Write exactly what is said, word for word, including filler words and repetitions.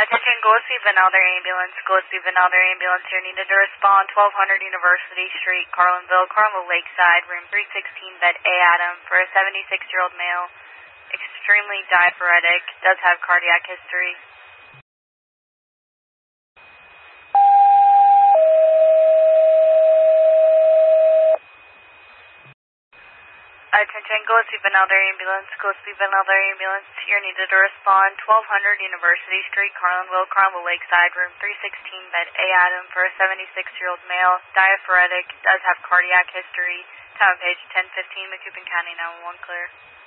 Attention, Gillespie Vinalder Ambulance. Gillespie Vinalder Ambulance here needed to respond. twelve hundred University Street, Carlinville, Carlinville Lakeside, room three sixteen, bed A Adam, for a seventy-six-year-old male. Extremely diaphoretic, does have cardiac history. Attention, Gillespie Vinalder Ambulance. Gillespie Vinalder Ambulance here needed to respond. twelve hundred University Street, Carlinville, Carlinville Lakeside, room three sixteen, bed A Adam, for a seventy-six-year-old male. Diaphoretic, does have cardiac history. Time of page ten fifteen, Macoupin County nine one one clear.